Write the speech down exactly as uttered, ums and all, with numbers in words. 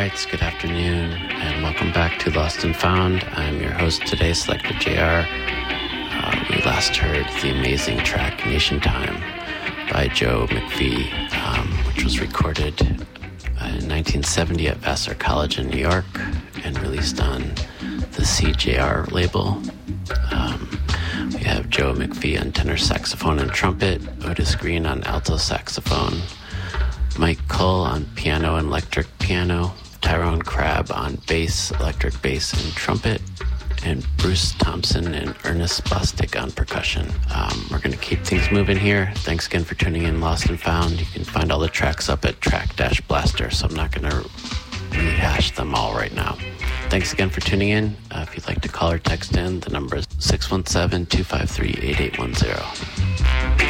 rights, good afternoon, and welcome back to Lost and Found. I'm your host today, Selector J R. Uh, we last heard the amazing track Nation Time by Joe McPhee, um, which was recorded in nineteen seventy at Vassar College in New York and released on the C J R label. Um, we have Joe McPhee on tenor saxophone and trumpet, Otis Green on alto saxophone, Mike Cull on piano and electric piano, Tyrone Crabb on bass, electric bass, and trumpet, and Bruce Thompson and Ernest Bostic on percussion. Um, we're going to keep things moving here. Thanks again for tuning in, Lost and Found. You can find all the tracks up at Track-Blaster, so I'm not going to rehash them all right now. Thanks again for tuning in. Uh, if you'd like to call or text in, the number is six one seven, two five three, eight eight one zero.